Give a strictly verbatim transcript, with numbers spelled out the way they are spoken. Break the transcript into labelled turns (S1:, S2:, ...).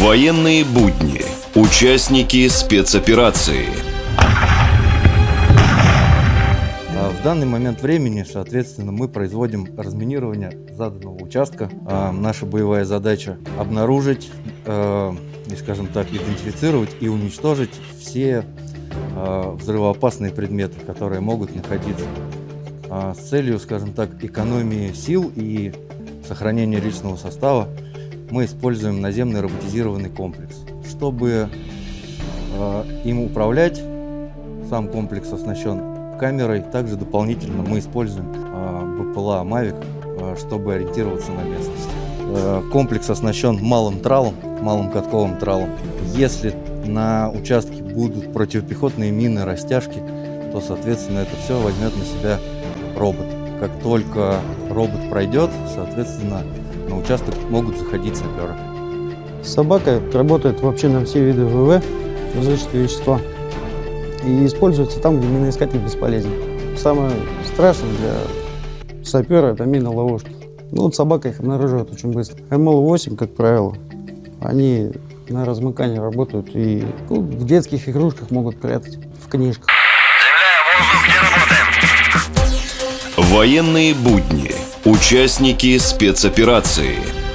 S1: Военные будни. Участники спецоперации.
S2: В данный момент времени, соответственно, мы производим разминирование заданного участка. Наша боевая задача – обнаружить, и, скажем так, идентифицировать и уничтожить все взрывоопасные предметы, которые могут находиться. С целью, скажем так, экономии сил и сохранения личного состава мы используем наземный роботизированный комплекс. Чтобы им управлять, сам комплекс оснащен камерой. Также дополнительно мы используем бэ пэ эл а Mavic, чтобы ориентироваться на местность. Комплекс оснащен малым тралом, малым катковым тралом. Если на участке будут противопехотные мины, растяжки, то, соответственно, это все возьмет на себя робот. Как только робот пройдет, соответственно, на участок могут заходить саперы.
S3: Собака работает вообще на все виды вэ вэ, взрывчатые вещества, и используется там, где миноискатель бесполезен. Самое страшное для сапера – это мины-ловушки. Ну, вот собака их обнаруживает очень быстро. эм эл восемь, как правило, они на размыкании работают и ну, в детских игрушках могут прятать, в книжках.
S1: Земля, воздух, где работаем? Военные будни. Участники спецоперации.